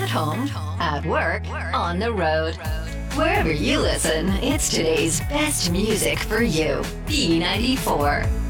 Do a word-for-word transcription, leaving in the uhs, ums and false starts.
At home, at work, on the road. Wherever you listen, it's today's best music for you. B ninety-four.